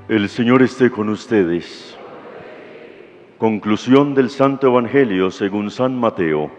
El Señor esté con ustedes. Conclusión del Santo Evangelio según San Mateo.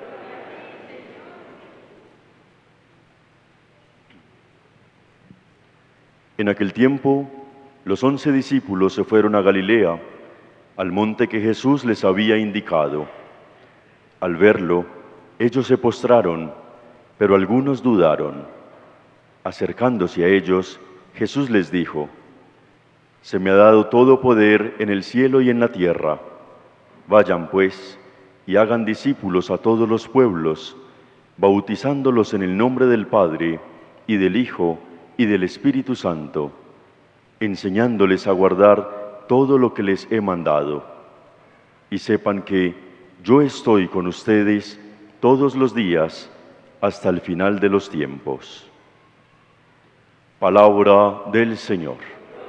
En aquel tiempo, los 11 discípulos se fueron a Galilea, al monte que Jesús les había indicado. Al verlo, ellos se postraron, pero algunos dudaron. Acercándose a ellos, Jesús les dijo: «Se me ha dado todo poder en el cielo y en la tierra. Vayan, pues, y hagan discípulos a todos los pueblos, bautizándolos en el nombre del Padre, y del Hijo, y del Espíritu Santo, enseñándoles a guardar todo lo que les he mandado. Y sepan que yo estoy con ustedes todos los días hasta el final de los tiempos». Palabra del Señor.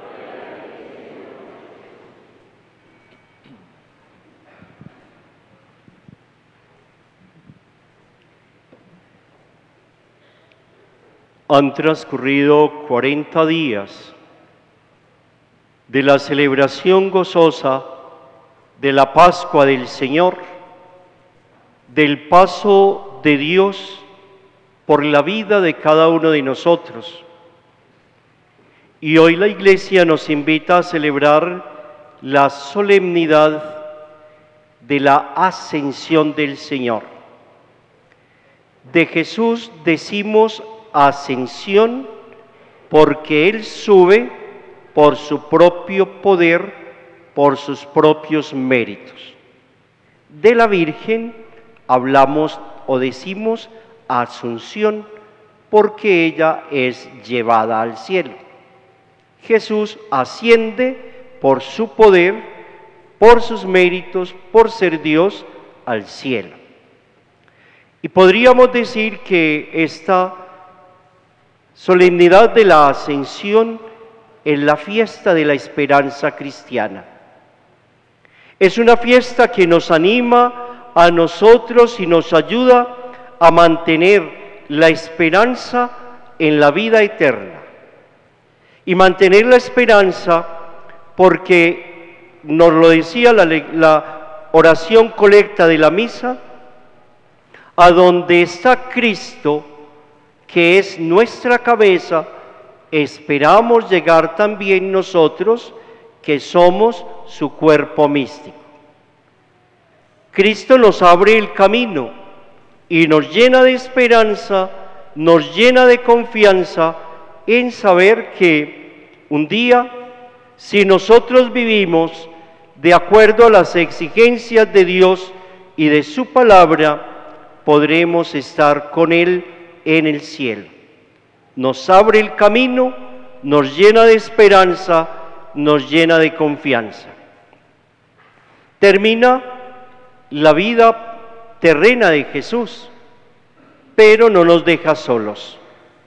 Han transcurrido 40 días de la celebración gozosa de la Pascua del Señor, del paso de Dios por la vida de cada uno de nosotros. Y hoy la Iglesia nos invita a celebrar la solemnidad de la Ascensión del Señor. De Jesús decimos ascensión porque Él sube por su propio poder, por sus propios méritos. De la Virgen hablamos o decimos asunción porque ella es llevada al cielo. Jesús asciende por su poder, por sus méritos, por ser Dios al cielo. Y podríamos decir que esta solemnidad de la Ascensión es la fiesta de la esperanza cristiana. Es una fiesta que nos anima a nosotros y nos ayuda a mantener la esperanza en la vida eterna. Y mantener la esperanza porque nos lo decía la oración colecta de la misa, a donde está Cristo, que es nuestra cabeza, esperamos llegar también nosotros, que somos su cuerpo místico. Cristo nos abre el camino y nos llena de esperanza, nos llena de confianza en saber que un día, si nosotros vivimos de acuerdo a las exigencias de Dios y de su palabra, podremos estar con Él en el cielo. Nos abre el camino, nos llena de esperanza, nos llena de confianza. Termina la vida terrena de Jesús, pero no nos deja solos.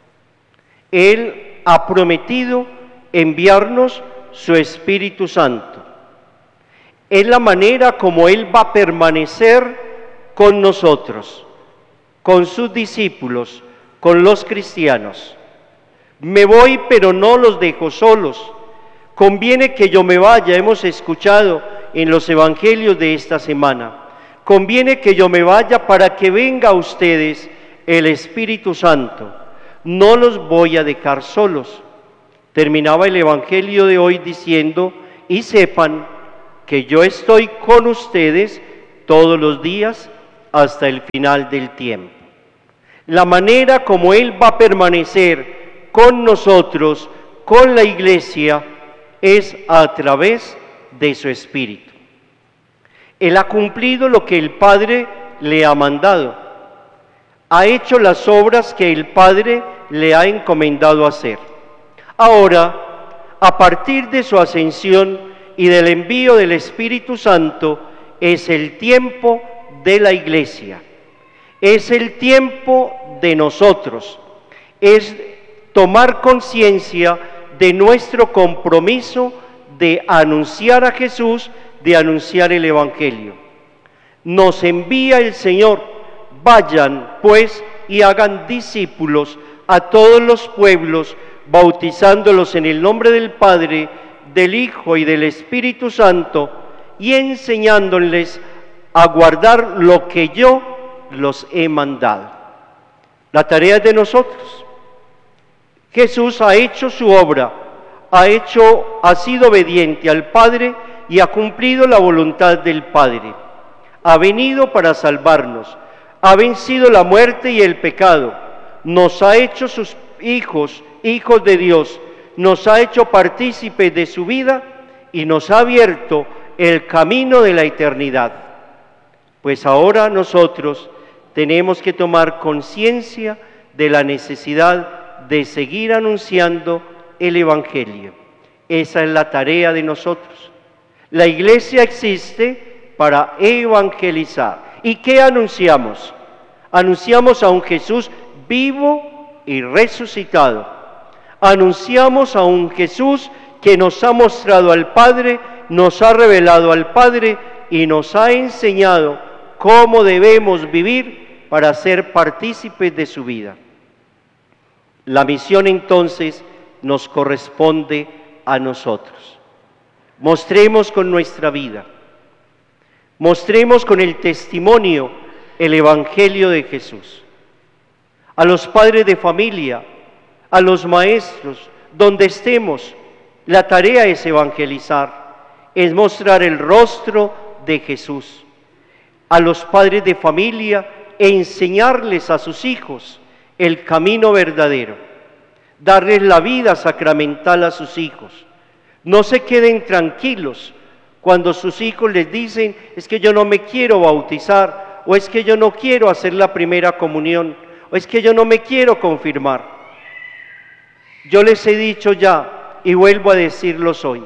Él ha prometido enviarnos su Espíritu Santo. Es la manera como Él va a permanecer con nosotros, con sus discípulos, con los cristianos. Me voy, pero no los dejo solos. Conviene que yo me vaya, hemos escuchado en los evangelios de esta semana. Conviene que yo me vaya para que venga a ustedes el Espíritu Santo. No los voy a dejar solos. Terminaba el evangelio de hoy diciendo: y sepan que yo estoy con ustedes todos los días hasta el final del tiempo. La manera como Él va a permanecer con nosotros, con la Iglesia, es a través de su Espíritu. Él ha cumplido lo que el Padre le ha mandado. Ha hecho las obras que el Padre le ha encomendado hacer. Ahora, a partir de su ascensión y del envío del Espíritu Santo, es el tiempo de la Iglesia. Es el tiempo de nosotros. Es tomar conciencia de nuestro compromiso de anunciar a Jesús, de anunciar el Evangelio. Nos envía el Señor: vayan pues y hagan discípulos a todos los pueblos, bautizándolos en el nombre del Padre, del Hijo y del Espíritu Santo, y enseñándoles a guardar lo que yo los he mandado. La tarea es de nosotros. Jesús ha hecho su obra, ha sido obediente al Padre y ha cumplido la voluntad del Padre. Ha venido para salvarnos, ha vencido la muerte y el pecado, nos ha hecho sus hijos, hijos de Dios, nos ha hecho partícipes de su vida y nos ha abierto el camino de la eternidad. Pues ahora nosotros tenemos que tomar conciencia de la necesidad de seguir anunciando el Evangelio. Esa es la tarea de nosotros. La Iglesia existe para evangelizar. ¿Y qué anunciamos? Anunciamos a un Jesús vivo y resucitado. Anunciamos a un Jesús que nos ha mostrado al Padre, nos ha revelado al Padre y nos ha enseñado cómo debemos vivir para ser partícipes de su vida. La misión entonces nos corresponde a nosotros. Mostremos con nuestra vida, mostremos con el testimonio el Evangelio de Jesús. A los padres de familia, a los maestros, donde estemos, la tarea es evangelizar, es mostrar el rostro de Jesús. A los padres de familia, enseñarles a sus hijos el camino verdadero, darles la vida sacramental a sus hijos. No se queden tranquilos cuando sus hijos les dicen: es que yo no me quiero bautizar, o es que yo no quiero hacer la primera comunión, o es que yo no me quiero confirmar. Yo les he dicho ya y vuelvo a decirles hoy,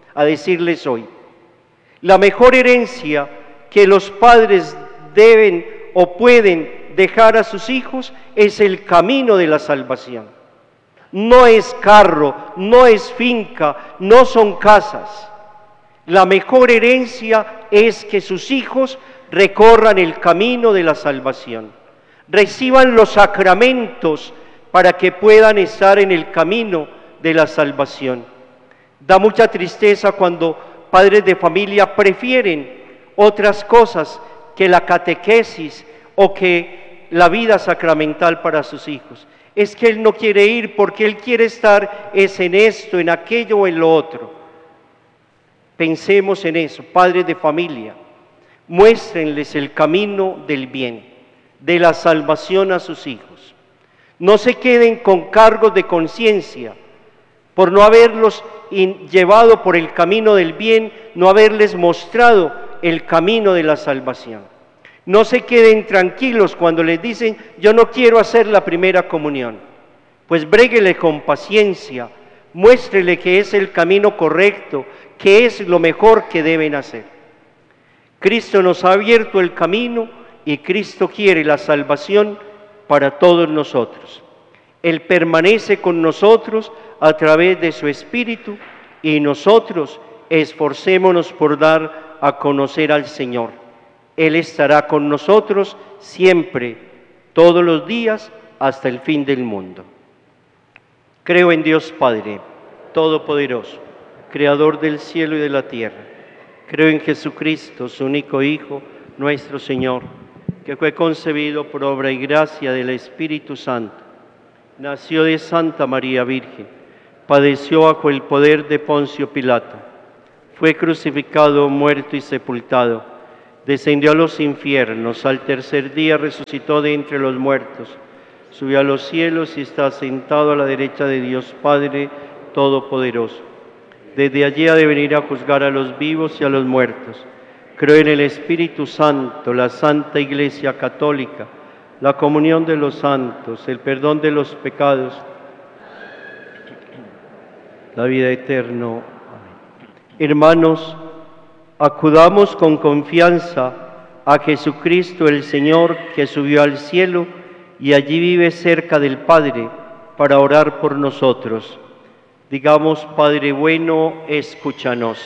la mejor herencia que los padres deben o pueden dejar a sus hijos es el camino de la salvación. No es carro, no es finca, no son casas. La mejor herencia es que sus hijos recorran el camino de la salvación, reciban los sacramentos para que puedan estar en el camino de la salvación. Da mucha tristeza cuando padres de familia prefieren otras cosas que la catequesis o que la vida sacramental para sus hijos. Es que él no quiere ir porque él quiere estar en esto, en aquello o en lo otro. Pensemos en eso, padres de familia, muéstrenles el camino del bien, de la salvación a sus hijos. No se queden con cargos de conciencia por no haberlos llevado por el camino del bien, no haberles mostrado el camino de la salvación. No se queden tranquilos cuando les dicen: yo no quiero hacer la primera comunión. Pues bréguele con paciencia, muéstrele que es el camino correcto, que es lo mejor que deben hacer. Cristo nos ha abierto el camino y Cristo quiere la salvación para todos nosotros. Él permanece con nosotros a través de su Espíritu y nosotros esforcémonos por dar a conocer al Señor. Él estará con nosotros siempre, todos los días, hasta el fin del mundo. Creo en Dios Padre Todopoderoso, Creador del cielo y de la tierra. Creo en Jesucristo, su único Hijo, nuestro Señor, que fue concebido por obra y gracia del Espíritu Santo. Nació de Santa María Virgen, padeció bajo el poder de Poncio Pilato, fue crucificado, muerto y sepultado, descendió a los infiernos, al tercer día resucitó de entre los muertos, subió a los cielos y está sentado a la derecha de Dios Padre Todopoderoso. Desde allí ha de venir a juzgar a los vivos y a los muertos. Creo en el Espíritu Santo, la Santa Iglesia Católica, la comunión de los santos, el perdón de los pecados, la vida eterna. Amén. Hermanos, acudamos con confianza a Jesucristo el Señor, que subió al cielo y allí vive cerca del Padre, para orar por nosotros. Digamos: Padre bueno, escúchanos.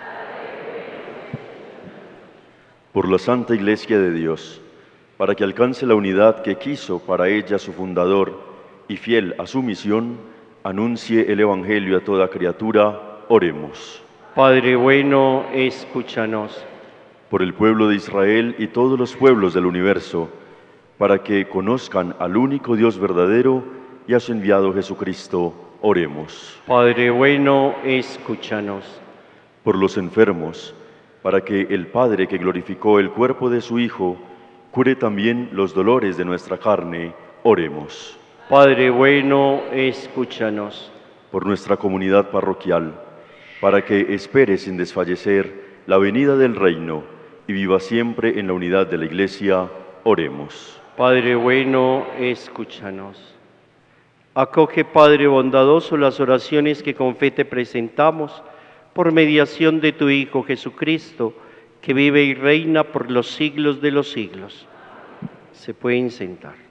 Por la Santa Iglesia de Dios, para que alcance la unidad que quiso para ella su fundador, y fiel a su misión, anuncie el Evangelio a toda criatura. oremos. Padre bueno, escúchanos. Por el pueblo de Israel y todos los pueblos del universo, para que conozcan al único Dios verdadero y a su enviado Jesucristo, oremos. Padre bueno, escúchanos. Por los enfermos, para que el Padre que glorificó el cuerpo de su Hijo, cure también los dolores de nuestra carne, oremos. Padre bueno, escúchanos. Por nuestra comunidad parroquial, para que espere sin desfallecer la venida del reino y viva siempre en la unidad de la Iglesia, oremos. Padre bueno, escúchanos. Acoge, Padre bondadoso, las oraciones que con fe te presentamos por mediación de tu Hijo Jesucristo, que vive y reina por los siglos de los siglos. Se pueden sentar.